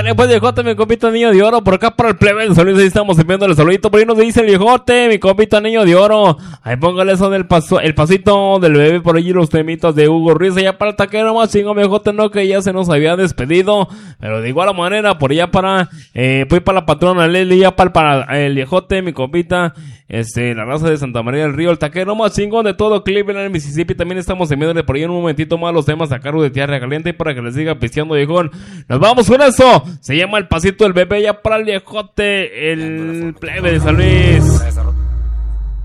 Sale pues viejote, mi compita niño de oro. Por acá para el plebe de San Luis, ahí estamos enviándole saludito. Por ahí nos dice el viejote, mi compita niño de oro. Ahí póngale eso del el pasito del bebé. Por allí los temitas de Hugo Ruiz. Allá para el taquero más chingo, viejote, no, que ya se nos había despedido. Pero de igual manera, por allá para, pues para la patrona Leli, ya para el viejote, mi compita. La raza de Santa María del Río, el taquero más chingón de todo Cleveland, Mississippi. También estamos enviándole por ahí en un momentito más los temas a cargo de Tierra Caliente para que les siga pisteando, viejón. Nos vamos con eso. Se llama El Pasito del Bebé, ya para el viejote, el plebe de San Luis.